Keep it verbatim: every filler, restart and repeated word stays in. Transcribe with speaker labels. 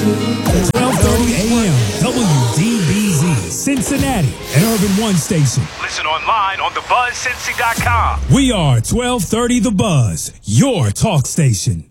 Speaker 1: twelve thirty a.m. W D B Z, Cincinnati, an Urban One station.
Speaker 2: Listen online on the buzz cincy dot com.
Speaker 1: We are twelve thirty The Buzz, your talk station.